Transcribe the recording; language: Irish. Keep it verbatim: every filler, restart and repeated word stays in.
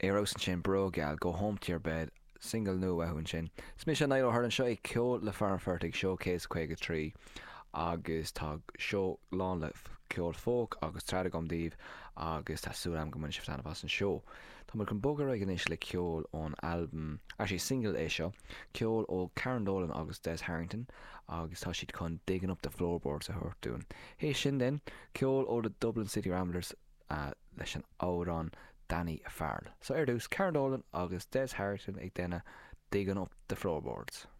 Éros an sin brogeal go home to your bed single nu a hunn sin. Smis an nailo an seo ag ceol le farmfertig showcase chuige trí agus tá seo lán le ceol folk agus trad gom díomh agus tá súlam go mun sift an bas an seo. Tá mar an bogar inis le ceol ón album actually single é seo ceol ó Karen Dolan agus Des Harrington agus tá siad chun digging up the floorboards a thuirt dún. Hé sin den ceol ó the Dublin City Ramblers uh, leis an árán Danny Farrell. So ar dús Karen Dolan agus Des Harrington ag déine digging up the floorboards.